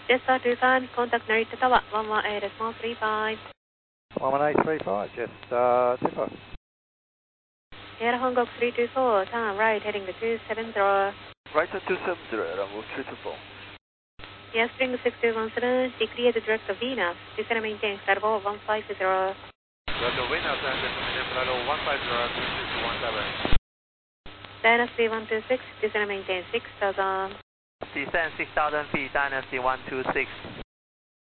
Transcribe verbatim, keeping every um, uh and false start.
Jetstar Tucson, contact Narita Tower, one one eight small three five. one one eight three five, Jetstar Tucson. Air Hong Kong three two four, turn right, heading to two seven zero. Right to two seven zero, runway three two four. Yes, spring six two one seven, decrease the direct of Venus, descend and maintain, flight level one five zero. Roger, Venus and descend flight level one five zero, two six two one seven. Dynasty one two six, descend and maintain six thousand. Descend six thousand feet, Dynasty one two six.